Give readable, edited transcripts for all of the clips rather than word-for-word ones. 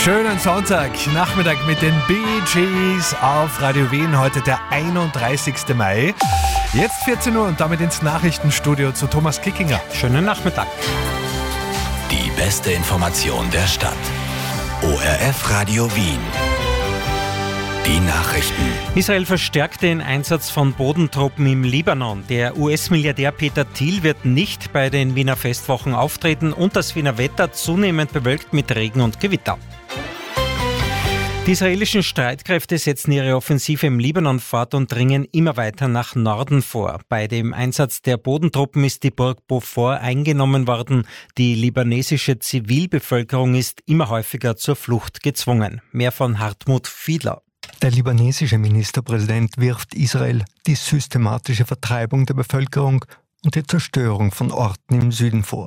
Schönen Sonntagnachmittag mit den Bee Gees auf Radio Wien. Heute der 31. Mai. Jetzt 14 Uhr und damit ins Nachrichtenstudio zu Thomas Kickinger. Schönen Nachmittag. Die beste Information der Stadt. ORF Radio Wien. Die Nachrichten. Israel verstärkt den Einsatz von Bodentruppen im Libanon. Der US-Milliardär Peter Thiel wird nicht bei den Wiener Festwochen auftreten und das Wiener Wetter zunehmend bewölkt mit Regen und Gewitter. Die israelischen Streitkräfte setzen ihre Offensive im Libanon fort und dringen immer weiter nach Norden vor. Bei dem Einsatz der Bodentruppen ist die Burg Beaufort eingenommen worden. Die libanesische Zivilbevölkerung ist immer häufiger zur Flucht gezwungen. Mehr von Hartmut Fiedler. Der libanesische Ministerpräsident wirft Israel die systematische Vertreibung der Bevölkerung und die Zerstörung von Orten im Süden vor.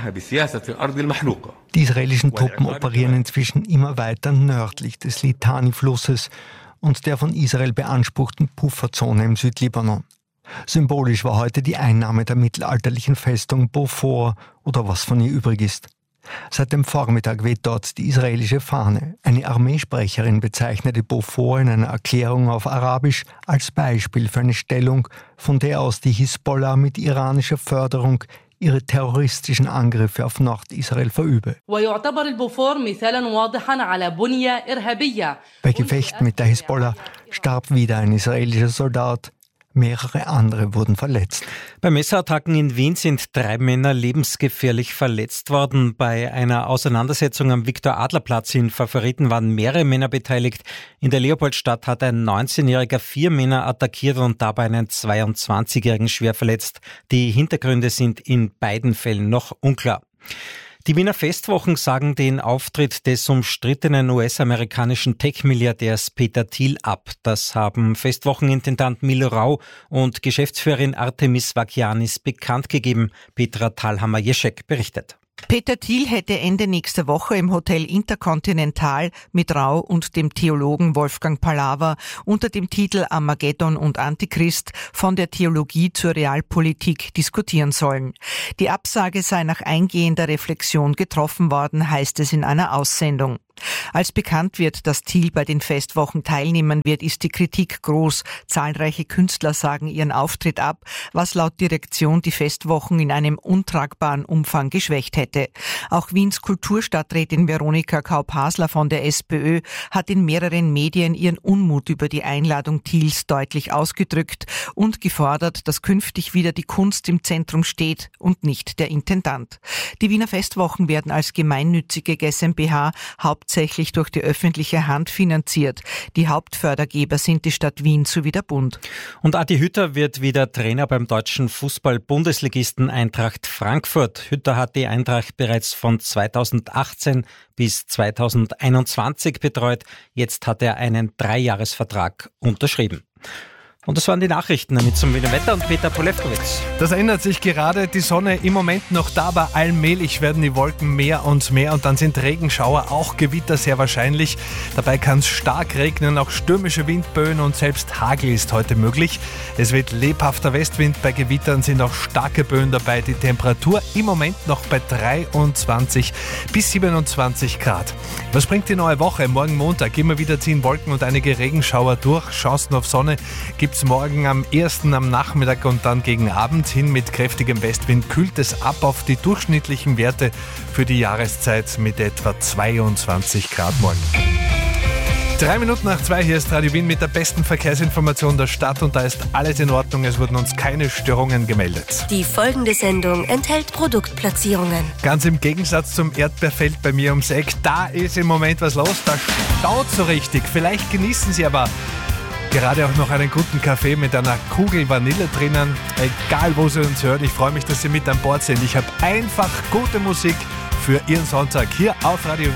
Die israelischen Truppen operieren inzwischen immer weiter nördlich des Litani-Flusses und der von Israel beanspruchten Pufferzone im Südlibanon. Symbolisch war heute die Einnahme der mittelalterlichen Festung Beaufort oder was von ihr übrig ist. Seit dem Vormittag weht dort die israelische Fahne. Eine Armeesprecherin bezeichnete Beaufort in einer Erklärung auf Arabisch als Beispiel für eine Stellung, von der aus die Hisbollah mit iranischer Förderung ihre terroristischen Angriffe auf Nordisrael verübe. Bei Gefechten mit der Hisbollah starb wieder ein israelischer Soldat. Mehrere andere wurden verletzt. Bei Messerattacken in Wien sind 3 Männer lebensgefährlich verletzt worden. Bei einer Auseinandersetzung am Viktor-Adler-Platz in Favoriten waren mehrere Männer beteiligt. In der Leopoldstadt hat ein 19-Jähriger 4 Männer attackiert und dabei einen 22-Jährigen schwer verletzt. Die Hintergründe sind in beiden Fällen noch unklar. Die Wiener Festwochen sagen den Auftritt des umstrittenen US-amerikanischen Tech-Milliardärs Peter Thiel ab. Das haben Festwochenintendant Milo Rau und Geschäftsführerin Artemis Vakianis bekannt gegeben. Petra Thalhammer-Jeschek berichtet. Peter Thiel hätte Ende nächster Woche im Hotel Intercontinental mit Rau und dem Theologen Wolfgang Palawa unter dem Titel Armageddon und Antichrist von der Theologie zur Realpolitik diskutieren sollen. Die Absage sei nach eingehender Reflexion getroffen worden, heißt es in einer Aussendung. Als bekannt wird, dass Thiel bei den Festwochen teilnehmen wird, ist die Kritik groß. Zahlreiche Künstler sagen ihren Auftritt ab, was laut Direktion die Festwochen in einem untragbaren Umfang geschwächt hätte. Auch Wiens Kulturstadträtin Veronika Kaup-Hasler von der SPÖ hat in mehreren Medien ihren Unmut über die Einladung Thiels deutlich ausgedrückt und gefordert, dass künftig wieder die Kunst im Zentrum steht und nicht der Intendant. Die Wiener Festwochen werden als gemeinnützige GmbH hauptsächlich durch die öffentliche Hand finanziert. Die Hauptfördergeber sind die Stadt Wien sowie der Bund. Und Adi Hütter wird wieder Trainer beim deutschen Fußball-Bundesligisten Eintracht Frankfurt. Hütter hat die Eintracht bereits von 2018 bis 2021 betreut. Jetzt hat er einen 3-Jahres-Vertrag unterschrieben. Und das waren die Nachrichten damit zum Wiener Wetter und Peter Polewkowitz. Das ändert sich gerade. Die Sonne im Moment noch da, aber allmählich werden die Wolken mehr und mehr und dann sind Regenschauer, auch Gewitter sehr wahrscheinlich. Dabei kann es stark regnen, auch stürmische Windböen und selbst Hagel ist heute möglich. Es wird lebhafter Westwind, bei Gewittern sind auch starke Böen dabei. Die Temperatur im Moment noch bei 23 bis 27 Grad. Was bringt die neue Woche? Morgen Montag immer wieder ziehen Wolken und einige Regenschauer durch. Chancen auf Sonne gibt's morgen am 1. am Nachmittag und dann gegen Abend hin mit kräftigem Westwind kühlt es ab auf die durchschnittlichen Werte für die Jahreszeit mit etwa 22 Grad morgen. 3 Minuten nach 2, hier ist Radio Wien mit der besten Verkehrsinformation der Stadt und da ist alles in Ordnung, es wurden uns keine Störungen gemeldet. Die folgende Sendung enthält Produktplatzierungen. Ganz im Gegensatz zum Erdbeerfeld bei mir ums Eck, da ist im Moment was los, da staut so richtig, vielleicht genießen Sie aber gerade auch noch einen guten Kaffee mit einer Kugel Vanille drinnen. Egal, wo Sie uns hören, ich freue mich, dass Sie mit an Bord sind. Ich habe einfach gute Musik für Ihren Sonntag hier auf Radio